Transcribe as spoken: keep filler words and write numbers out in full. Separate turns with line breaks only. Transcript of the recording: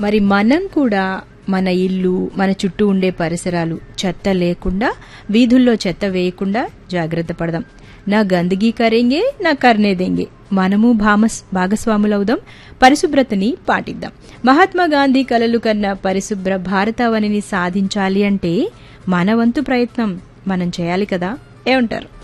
మరి మనం కూడా మన ఇల్లు, మన చుట్టూ ఉండే పరిసరాలు చెత్త లేకుండా, వీధుల్లో చెత్త వేయకుండా జాగ్రత్త పడదాం. నా గందగీ కరేంగే నా కర్నే దేంగే. మనము భామస్ భాగస్వాములవుదాం, పరిశుభ్రతని పాటిద్దాం. మహాత్మా గాంధీ కలలు కన్న పరిశుభ్ర భారతావనిని సాధించాలి అంటే మన వంతు ప్రయత్నం మనం చేయాలి కదా. ఏమంటారు?